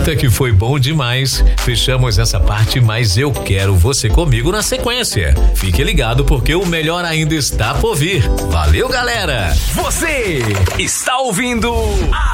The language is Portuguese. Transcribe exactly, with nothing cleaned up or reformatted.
Eita, que foi bom demais. Fechamos essa parte, mas eu quero você comigo na sequência. Fique ligado porque o melhor ainda está por vir. Valeu, galera! Você está ouvindo a